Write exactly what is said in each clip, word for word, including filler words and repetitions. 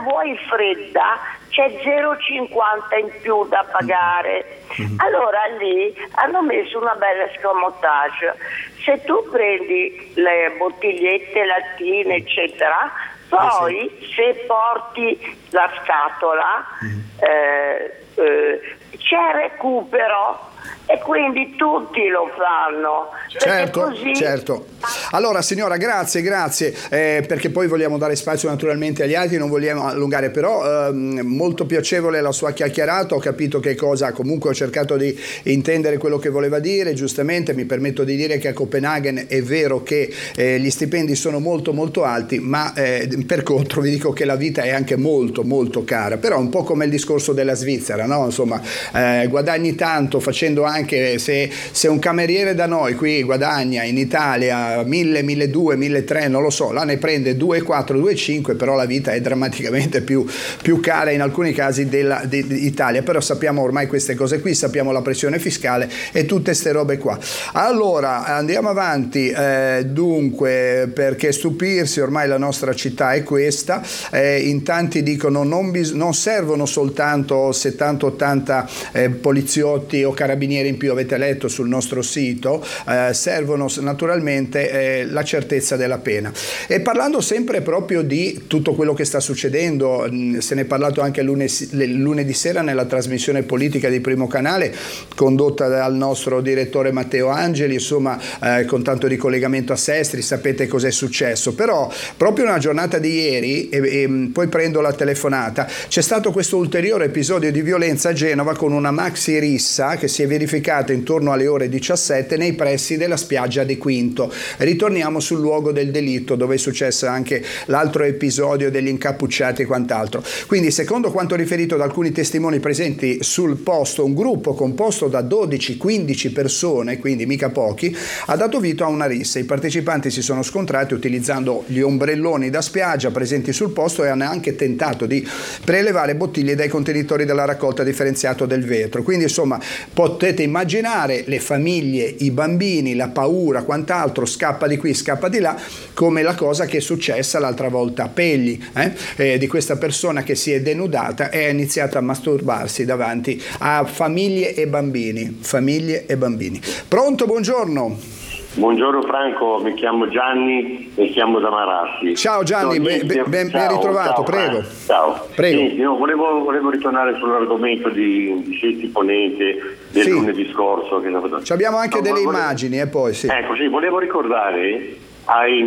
vuoi fredda c'è zero virgola cinquanta in più da pagare. Mm-hmm. Allora lì hanno messo una bella escamotage. Se tu prendi le bottigliette, lattine, eccetera, poi eh sì. se porti la scatola mm-hmm. eh, eh, c'è recupero. E quindi tutti lo fanno. Certo, così... certo. Allora signora, grazie, grazie, eh, perché poi vogliamo dare spazio naturalmente agli altri, non vogliamo allungare, però eh, molto piacevole la sua chiacchierata, ho capito che cosa, comunque ho cercato di intendere quello che voleva dire, giustamente mi permetto di dire che a Copenaghen è vero che eh, gli stipendi sono molto molto alti, ma eh, per contro vi dico che la vita è anche molto molto cara, però un po' come il discorso della Svizzera, no? Insomma, eh, guadagni tanto facendo anche, se, se un cameriere da noi qui guadagna in Italia mille, milleduecento, milletrecento, non lo so, là ne prende due virgola quattro, due virgola cinque, però la vita è drammaticamente più, più cara in alcuni casi dell'Italia, però sappiamo ormai queste cose qui, sappiamo la pressione fiscale e tutte ste robe qua. Allora andiamo avanti, eh, dunque, perché stupirsi, ormai la nostra città è questa, eh, in tanti dicono non, bis- non servono soltanto settanta ottanta eh, poliziotti o carabinieri in più, avete letto sul nostro sito, eh, servono naturalmente eh, la certezza della pena. E parlando sempre proprio di tutto quello che sta succedendo, mh, se ne è parlato anche lunedì, lunedì sera nella trasmissione politica di Primo Canale condotta dal nostro direttore Matteo Angeli, insomma eh, con tanto di collegamento a Sestri, sapete cos'è successo, però proprio nella giornata di ieri, e, e poi prendo la telefonata, c'è stato questo ulteriore episodio di violenza a Genova con una maxi rissa che si è verificata intorno alle ore diciassette nei pressi della spiaggia di Quinto. Ritorniamo sul luogo del delitto dove è successo anche l'altro episodio degli incappucciati e quant'altro. Quindi, secondo quanto riferito da alcuni testimoni presenti sul posto, un gruppo composto da dodici quindici persone, quindi mica pochi, ha dato vita a una rissa. I partecipanti si sono scontrati utilizzando gli ombrelloni da spiaggia presenti sul posto e hanno anche tentato di prelevare bottiglie dai contenitori della raccolta differenziato del vetro. Quindi insomma potete immaginare le famiglie, i bambini, la paura, quant'altro, scappa di qui, scappa di là, come la cosa che è successa l'altra volta a Pegli, eh? Eh, di questa persona che si è denudata e ha iniziato a masturbarsi davanti a famiglie e bambini, famiglie e bambini. Pronto, buongiorno. Buongiorno Franco, mi chiamo Gianni e chiamo da Marassi. Ciao Gianni, no, ben, ben, ben ciao, ritrovato, ciao, prego. Ciao. Prego. Sì, no, volevo, volevo ritornare sull'argomento di, di Sesti Ponente del sì. lunedì scorso. Che Ci abbiamo anche no, delle volevo, immagini e eh, poi sì. Ecco, sì, volevo ricordare ai,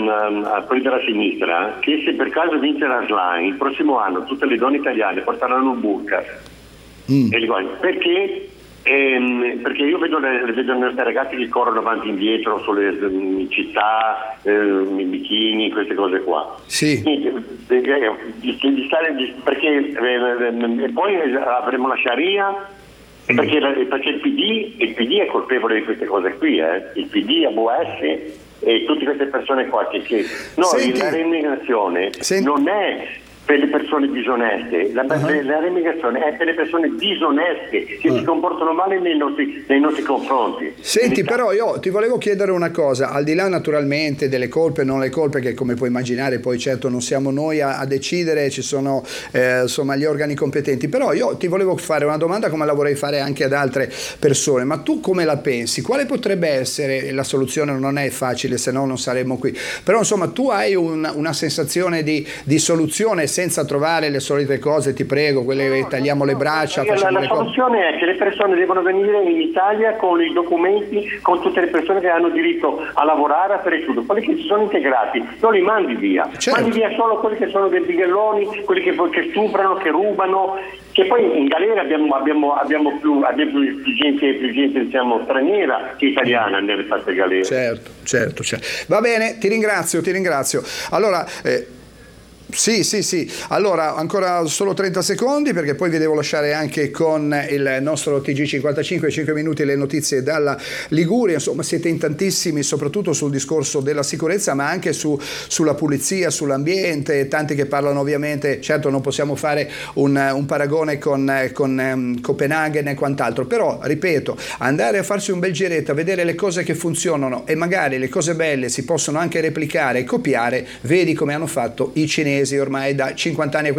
a, a quelli della sinistra che se per caso vince la Schlein, il prossimo anno tutte le donne italiane porteranno un burka. Mm. E dico, perché? Ehm, perché io vedo le, vedo le ragazze che corrono avanti e indietro sulle in città, eh, i bikini, queste cose qua. Sì. Di, di, di stare, di, perché eh, e poi avremo la Sharia. Mm. Perché, perché il P D il P D è colpevole di queste cose qui, eh? Il P D, A B O S e tutte queste persone qua che, che no, Senti, la remunerazione non è per le persone disoneste, la, uh-huh. la remigrazione è per le persone disoneste che uh-huh. si comportano male nei nostri, nei nostri confronti. Senti, però io ti volevo chiedere una cosa, al di là naturalmente delle colpe e non le colpe, che come puoi immaginare poi certo non siamo noi a, a decidere, ci sono eh, insomma gli organi competenti, però io ti volevo fare una domanda come la vorrei fare anche ad altre persone, ma tu come la pensi? Quale potrebbe essere la soluzione? Non è facile, se no non saremmo qui, però insomma tu hai un, una sensazione di, di soluzione senza trovare le solite cose, ti prego, quelle che tagliamo le braccia, no, facciamo la, le la soluzione cose. È che le persone devono venire in Italia con i documenti, con tutte le persone che hanno diritto a lavorare, a fare tutto, quelli che si sono integrati non li mandi via, certo. Mandi via solo quelli che sono dei bighelloni, quelli che, che stuprano, che rubano, che poi in galera abbiamo, abbiamo, abbiamo più, abbiamo più, più gente, più gente diciamo, straniera che italiana nelle fatte galere. Certo, certo, certo. Va bene, ti ringrazio, ti ringrazio. Allora, eh, Sì, sì, sì. Allora, ancora solo trenta secondi perché poi vi devo lasciare anche con il nostro T G cinquantacinque, cinque minuti le notizie dalla Liguria. Insomma, siete in tantissimi, soprattutto sul discorso della sicurezza, ma anche su, sulla pulizia, sull'ambiente, tanti che parlano ovviamente, certo non possiamo fare un, un paragone con, con um, Copenaghen e quant'altro, però, ripeto, andare a farsi un bel giretto, a vedere le cose che funzionano e magari le cose belle si possono anche replicare e copiare, vedi come hanno fatto i cinesi ormai da cinquanta anni a